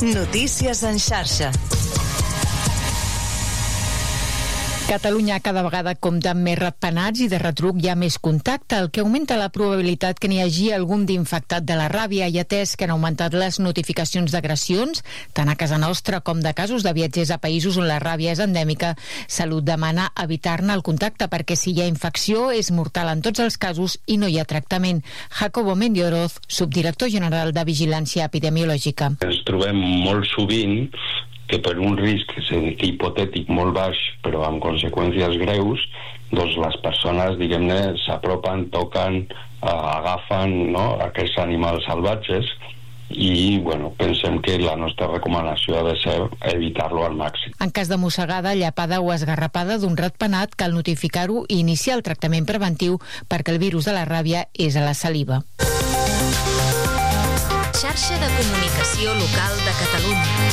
Notícies en xarxa. Catalunya cada vegada compta amb més ratpenats i de retruc hi ha més contacte, el que augmenta la probabilitat que n'hi hagi algun d'infectat de la ràbia, i atès que han augmentat les notificacions d'agressions, tant a casa nostra com de casos de viatgers a països on la ràbia és endèmica, Salut demana evitar-ne el contacte perquè si hi ha infecció és mortal en tots els casos i no hi ha tractament. Jacobo Mendioroz, subdirector general de Vigilància Epidemiològica. Ens trobem molt sovint que per un risc hipotètic molt baix però amb conseqüències greus, doncs les persones, diguem-ne, s'apropen, toquen, agafen, no?, aquests animals salvatges i, bueno, pensem que la nostra recomanació ha de ser evitar-lo al màxim. En cas de mossegada, llapada o esgarrapada d'un ratpenat, cal notificar-ho i iniciar el tractament preventiu perquè el virus de la ràbia és a la saliva. Xarxa de comunicació local de Catalunya.